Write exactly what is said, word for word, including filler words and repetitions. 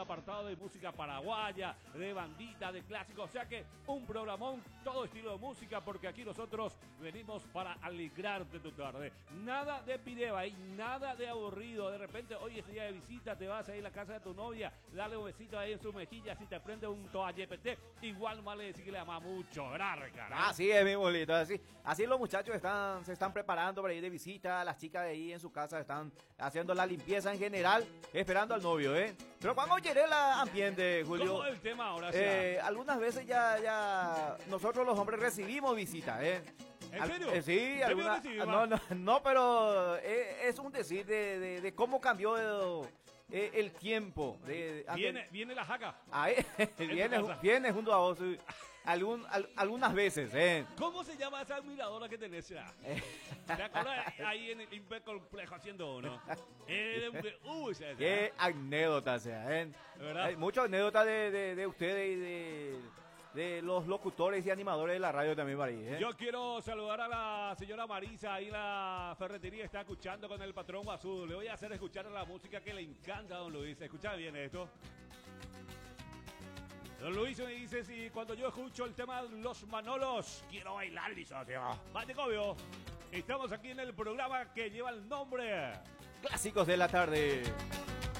apartado de música paraguaya, de bandita, de clásicos. O sea que un programón, todo estilo de música, porque aquí nosotros venimos para alegrarte tu tarde. Nada de pideva y nada de aburrido. De repente, hoy es día de visita, te vas a ir a la casa de tu novia, dale un besito ahí en su mejilla, si te prende un toallepete, igual vale decir que le ama mucho, ¿verdad, Ricardo? Así es, mi bolito, así, así los muchachos están, se están preparando para ir de visita, las chicas de ahí en su casa están haciendo la limpieza en general, esperando al novio, ¿eh? Pero cuando llegue el ambiente, Julio. ¿Cómo es el tema ahora? Eh, algunas veces ya, ya, nosotros los hombres recibimos visita, ¿eh? ¿En serio? Al, eh, sí, ¿Yo alguna, recibí, no, no, no, pero eh, es un decir de, de, de cómo cambió el, eh, el tiempo. De, de, viene, viene la jaca. Ahí, viene, viene junto a vos. Algún, al, algunas veces, ¿eh? ¿Cómo se llama esa admiradora que tenés ya? ¿Te acuerdas ahí en el Imper Complejo haciendo uno? Eh, uh, se, Qué anécdota sea, ¿eh? Hay muchas anécdotas de, de, de ustedes y de, de los locutores y animadores de la radio también, Marí, ¿eh? Yo quiero saludar a la señora Marisa, ahí en la ferretería, está escuchando con el patrón Azul. Le voy a hacer escuchar la música que le encanta a don Luis. ¿Escucha bien esto? Don Luis me dice si cuando yo escucho el tema Los Manolos, quiero bailar, lisocio. Mate Cobio. Estamos aquí en el programa que lleva el nombre Clásicos de la Tarde.